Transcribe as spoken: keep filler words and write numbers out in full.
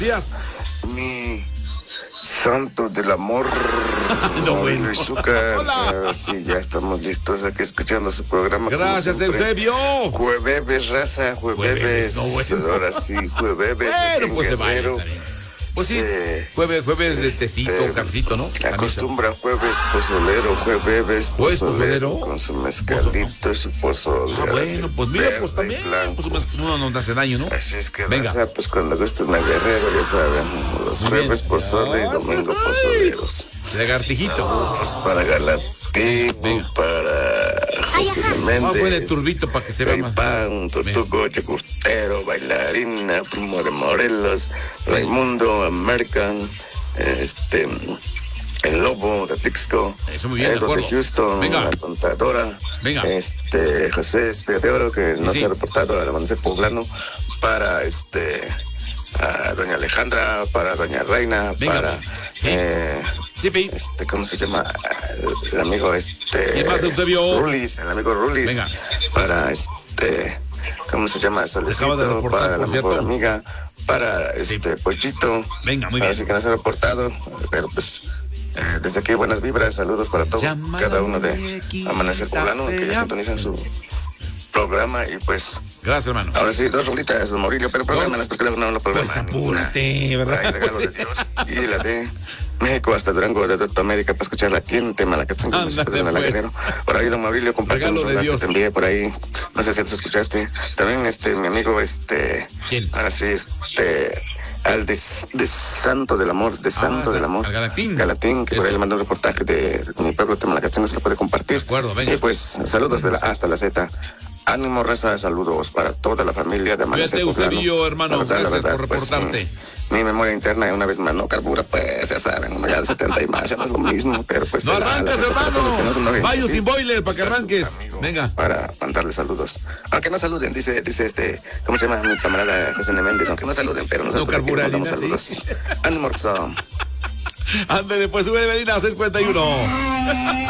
Días. Mi santo del amor. No, bueno. Ahora sí, ya estamos listos aquí escuchando su programa. Gracias, Eusebio. Jueves, raza, jueves. No, bueno. Ahora sí, jueves. Bueno, pues se vaya. Pues sí, jueves, jueves de este, tecito, cafecito, ¿no? Acostumbra jueves pozolero, jueves ¿Jueves pozolero, pozolero? con su mezcalito y su pozole. Ah, bueno, pues mira, verde pues y también, blanco. pues uno no hace daño, ¿no? Así es que, venga. raza, pues cuando gusten a Guerrero, ya saben, los Muy jueves bien. pozole y domingo pozoleros. Lagartijito. Saludos para Galativo, para José Vamos a poner Méndez, turbito para que se vea más. Pan, Tortugo, Yogurtero, Bailarina, Primo de Morelos, Raimundo, American, este, El Lobo de Atlixco, Eso muy bien, de Edo de acuerdo. Houston, Venga. La Contadora, Venga. este, José Espía de Oro, que no Sí, se ha sí. reportado, al amanecer poblano, para este, a doña Alejandra, para doña Reina, Venga, para, pues. Sí. eh, Sí, Pi. este, ¿cómo se llama? El amigo este. ¿Quién más, Eusebio? Rulis, el amigo Rulis. Venga. Para este, ¿cómo se llama? Solecito, acaba de reportar, para por la cierto. mejor amiga, para este Pollito. Venga, muy bien. Así que no se ha reportado, pero pues eh, desde aquí buenas vibras, saludos para todos, Llama cada la uno de muñequita Amanecer Poblano, que ya fea. sintonizan su programa y pues Gracias, hermano. ahora sí, dos rolitas de Morillo, pero programalas porque luego no lo Pues programan. apúrate, ¿verdad? Ay, regalo de Dios. Y la de México hasta Durango, de toda América, para escucharla aquí en Temalacatzin, como se Ándale, en la pues. Guerrero. Por ahí, don Maurilio, comparte un Regalo de rola que Dios. te envié por ahí. No sé si te escuchaste. También, este, mi amigo, este. ¿Quién? Ahora sí, este. Al de, de Santo del Amor, de Santo Ah, del Amor. al Galatín. Galatín, que por ahí Eso. le mandó un reportaje de mi pueblo Temalacatzin, se lo puede compartir. De acuerdo, venga. Y pues, saludos de la A hasta la Z. Ánimo, raza, saludos para toda la familia de Amanecer Cuídate, Poblano. Eusebio, hermano. La verdad, la Gracias verdad, por pues, reportarte. mi, mi memoria interna una vez más no carbura, pues ya saben, uno ya de setenta y más, ya no es lo mismo, pero pues... No te da arrancas, la- hermano. todos los que no son novios, Bayo ¿sí? sin boiler para que Está su arranques. amigo Venga. Para mandarle saludos. Aunque no saluden, dice, dice este, ¿cómo se llama mi camarada José Méndez? Aunque no saluden, pero nosotros No aquí le carbura, mandamos Lina, saludos. Ánimo, Roxo. Ándale, pues sube, Belina, seis cuarenta y uno.